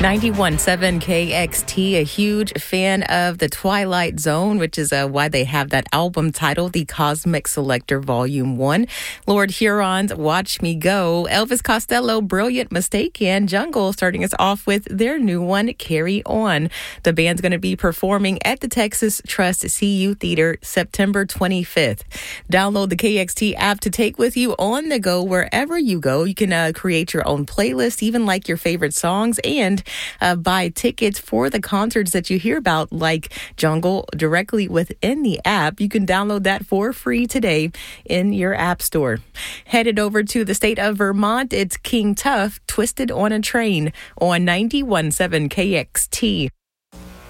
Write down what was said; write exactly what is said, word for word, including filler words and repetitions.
ninety-one point seven K X T, a huge fan of The Twilight Zone, which is uh, why they have that album title, The Cosmic Selector Volume one. Lord Huron's Watch Me Go, Elvis Costello, Brilliant Mistake, and Jungle starting us off with their new one, Carry On. The band's going to be performing at the Texas Trust C U Theater September twenty-fifth. Download the K X T app to take with you on the go wherever you go. You can uh, create your own playlist, even like your favorite songs, and uh, buy tickets for the concerts that you hear about, like Jungle, directly within the app. You can download that for free today in your app store. Headed over to the state of Vermont, it's King Tuff, Twisted on a Train on ninety-one point seven K X T.